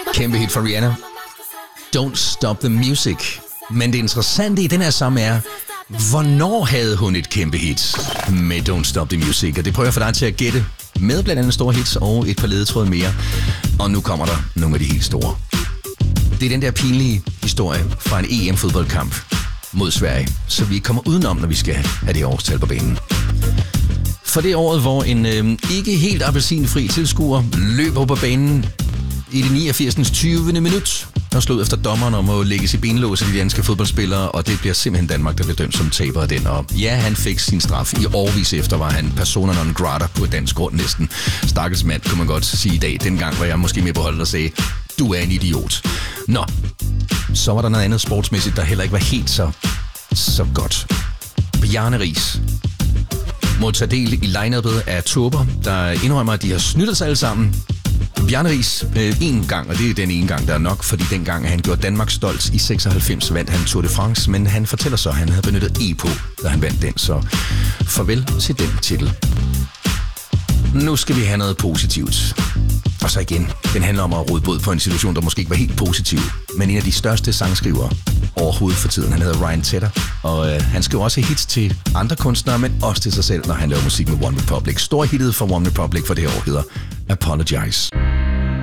Kæmpe hit fra Rihanna. Don't Stop the Music. Men det interessante i den her sang er, hvornår havde hun et kæmpe hit med Don't Stop the Music? Og det prøver jeg for dig til at gætte med blandt andet store hits og et par ledetråde mere. Og nu kommer der nogle af de helt store. Det er den der pinlige historie fra en EM-fodboldkamp mod Sverige, så vi kommer udenom, når vi skal have det årstal på banen. For det året, hvor en ikke helt appelsinfri tilskuer løber på banen i det 89. 20. minut og slog efter dommeren om at lægges i benlås af de danske fodboldspillere, og det bliver simpelthen Danmark, der bliver dømt som taber af den. Og ja, han fik sin straf. I årvis efter var han persona non grata på et dansk grund næsten. Stakkels mand, kunne man godt sige i dag. Dengang var jeg måske med på holdet og sagde, du er en idiot. Nå, så var der noget andet sportsmæssigt, der heller ikke var helt så godt. Bjarne Riis må tage del i line-up'et af tåber, der indrømmer, at de har snyttet sig alle sammen. Bjarne Riis en gang, og det er den ene gang, der er nok, fordi dengang han gjorde Danmark stolt i 96, vandt han Tour de France, men han fortæller så, at han havde benyttet EPO, da han vandt den, så farvel til den titel. Nu skal vi have noget positivt. Og så igen, den handler om at råde båd på en situation, der måske ikke var helt positiv, men en af de største sangskrivere overhovedet for tiden. Han hedder Ryan Tedder, og han skriver også hits til andre kunstnere, men også til sig selv, når han laver musik med One Republic. Stor hittet for One Republic for det her år hedder Apologize.